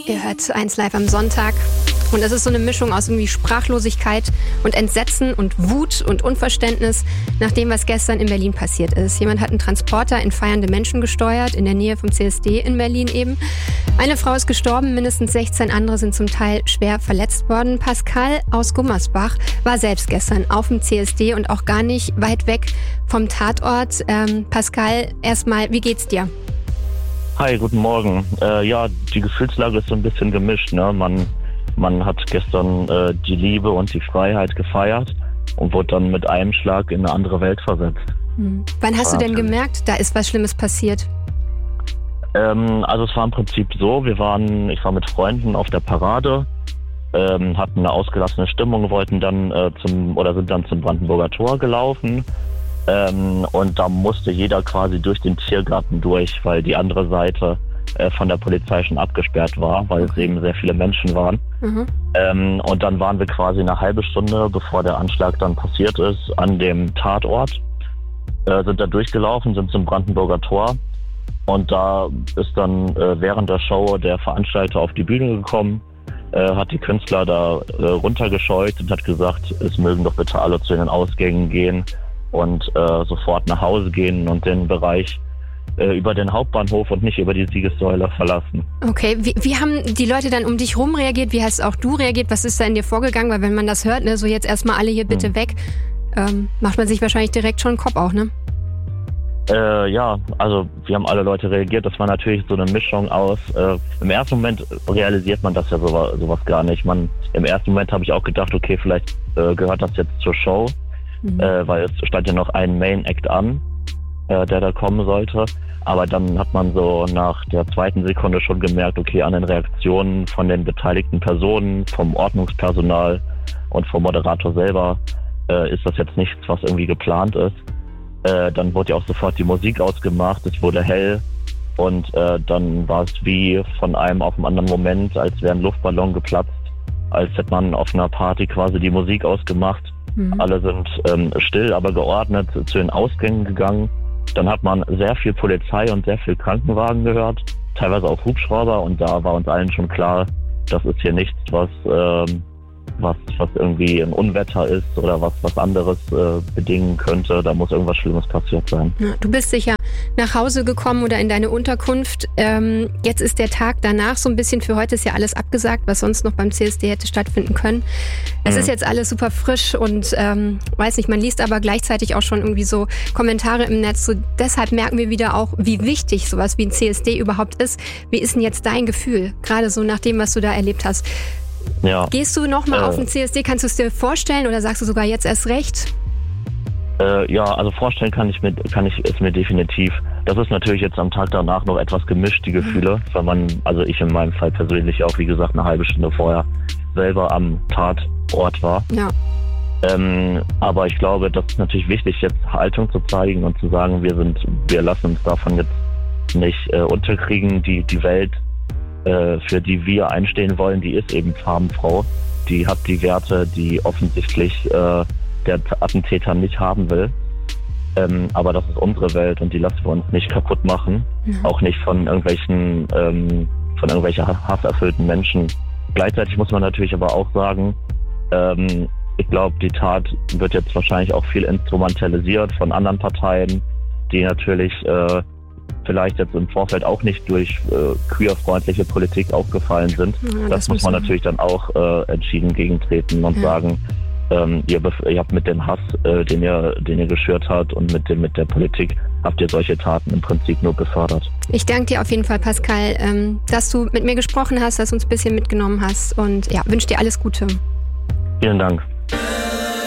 Ihr hört 1 Live am Sonntag. Und es ist so eine Mischung aus irgendwie Sprachlosigkeit und Entsetzen und Wut und Unverständnis nach dem, was gestern in Berlin passiert ist. Jemand hat einen Transporter in feiernde Menschen gesteuert, in der Nähe vom CSD in Berlin eben. Eine Frau ist gestorben, mindestens 16 andere sind zum Teil schwer verletzt worden. Pascal aus Gummersbach war selbst gestern auf dem CSD und auch gar nicht weit weg vom Tatort. Pascal, erstmal, wie geht's dir? Hi, guten Morgen. Ja, die Gefühlslage ist so ein bisschen gemischt, ne? Man hat gestern die Liebe und die Freiheit gefeiert und wurde dann mit einem Schlag in eine andere Welt versetzt. Wann hast du denn gemerkt, da ist was Schlimmes passiert? Also es war im Prinzip so, ich war mit Freunden auf der Parade, hatten eine ausgelassene Stimmung, sind dann zum Brandenburger Tor gelaufen. Und da musste jeder quasi durch den Tiergarten durch, weil die andere Seite von der Polizei schon abgesperrt war, weil es eben sehr viele Menschen waren. Und dann waren wir quasi eine halbe Stunde, bevor der Anschlag dann passiert ist, an dem Tatort, sind da durchgelaufen, sind zum Brandenburger Tor und da ist dann während der Show der Veranstalter auf die Bühne gekommen, hat die Künstler da runtergescheucht und hat gesagt, es mögen doch bitte alle zu den Ausgängen gehen und sofort nach Hause gehen und den Bereich über den Hauptbahnhof und nicht über die Siegessäule verlassen. Okay, wie haben die Leute dann um dich rum reagiert? Wie hast auch du reagiert? Was ist da in dir vorgegangen? Weil wenn man das hört, ne, so jetzt erstmal alle hier bitte weg, macht man sich wahrscheinlich direkt schon den Kopf auch, ne? Ja, also wie haben alle Leute reagiert? Das war natürlich so eine Mischung aus, im ersten Moment realisiert man das ja sowas gar nicht. Im ersten Moment habe ich auch gedacht, okay, vielleicht gehört das jetzt zur Show, weil es stand ja noch ein Main Act an, der da kommen sollte. Aber dann hat man so nach der zweiten Sekunde schon gemerkt, okay, an den Reaktionen von den beteiligten Personen, vom Ordnungspersonal und vom Moderator selber ist das jetzt nichts, was irgendwie geplant ist. Dann wurde ja auch sofort die Musik ausgemacht, es wurde hell und dann war es wie von einem auf den anderen Moment, als wäre ein Luftballon geplatzt, als hätte man auf einer Party quasi die Musik ausgemacht. Alle sind still, aber geordnet zu den Ausgängen gegangen. Dann hat man sehr viel Polizei und sehr viel Krankenwagen gehört, teilweise auch Hubschrauber und da war uns allen schon klar, das ist hier nichts, was irgendwie ein Unwetter ist oder was anderes bedingen könnte. Da muss irgendwas Schlimmes passiert sein. Ja, du bist sicher nach Hause gekommen oder in deine Unterkunft. Jetzt ist der Tag danach so ein bisschen, für heute ist ja alles abgesagt, was sonst noch beim CSD hätte stattfinden können. Es ist jetzt alles super frisch und weiß nicht, man liest aber gleichzeitig auch schon irgendwie so Kommentare im Netz. So, deshalb merken wir wieder auch, wie wichtig sowas wie ein CSD überhaupt ist. Wie ist denn jetzt dein Gefühl, gerade so nach dem, was du da erlebt hast? Ja. Gehst du nochmal auf den CSD? Kannst du es dir vorstellen oder sagst du sogar jetzt erst recht? Ja, also vorstellen kann ich es mir definitiv. Das ist natürlich jetzt am Tag danach noch etwas gemischt, die Gefühle, weil ich in meinem Fall persönlich auch, wie gesagt, eine halbe Stunde vorher selber am Tatort war. Ja. Aber ich glaube, das ist natürlich wichtig, jetzt Haltung zu zeigen und zu sagen, wir lassen uns davon jetzt nicht unterkriegen. Die Welt, für die wir einstehen wollen, die ist eben farbenfroh. Die hat die Werte, die offensichtlich der Attentäter nicht haben will. Aber das ist unsere Welt und die lassen wir uns nicht kaputt machen. Auch nicht von irgendwelchen hasserfüllten Menschen. Gleichzeitig muss man natürlich aber auch sagen, ich glaube, die Tat wird jetzt wahrscheinlich auch viel instrumentalisiert von anderen Parteien, die natürlich vielleicht jetzt im Vorfeld auch nicht durch queerfreundliche Politik aufgefallen sind. Ja, das muss man natürlich dann auch entschieden gegentreten und sagen, ihr habt mit dem Hass, den ihr geschürt habt und mit der Politik, habt ihr solche Taten im Prinzip nur befördert. Ich danke dir auf jeden Fall, Pascal, dass du mit mir gesprochen hast, dass du uns ein bisschen mitgenommen hast und ja, wünsche dir alles Gute. Vielen Dank.